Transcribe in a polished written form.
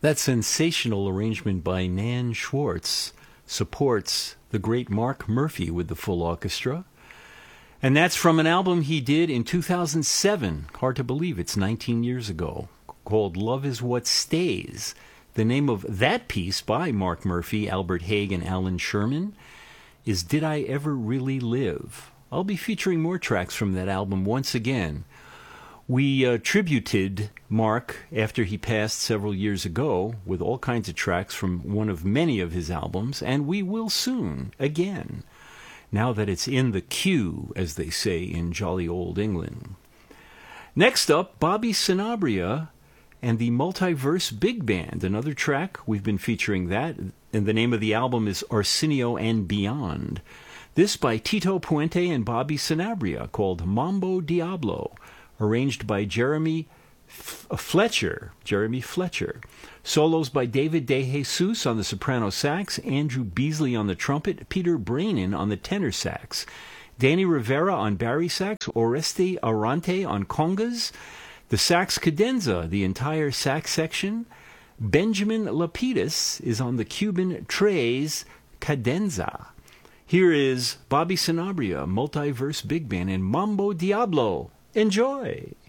That sensational arrangement by Nan Schwartz supports the great Mark Murphy with the full orchestra. And that's from an album he did in 2007. Hard to believe it's 19 years ago, called Love Is What Stays. The name of that piece by Mark Murphy, Albert Haig, and Alan Sherman is Did I Ever Really Live? I'll be featuring more tracks from that album once again. We tributed Mark after he passed several years ago with all kinds of tracks from one of many of his albums, and we will soon again, now that it's in the queue, as they say in jolly old England. Next up, Bobby Sanabria and the Multiverse Big Band, another track. We've been featuring that, and the name of the album is Arsenio and Beyond. This by Tito Puente and Bobby Sanabria, called Mambo Diablo, arranged by Jeremy Fletcher. Solos by David De Jesus on the soprano sax, Andrew Beasley on the trumpet, Peter Brainin on the tenor sax, Danny Rivera on bari sax, Oreste Arante on congas, the sax cadenza, the entire sax section. Benjamin Lapidus is on the Cuban tres cadenza. Here is Bobby Sanabria, Multiverse Big Band, and Mambo Diablo. Enjoy!